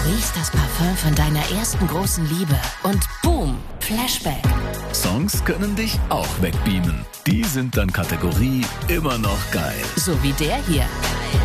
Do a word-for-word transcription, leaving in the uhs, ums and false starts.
riechst das Parfum von deiner ersten großen Liebe und boom, Flashback. Songs können dich auch wegbeamen. Die sind dann Kategorie immer noch geil. So wie der hier.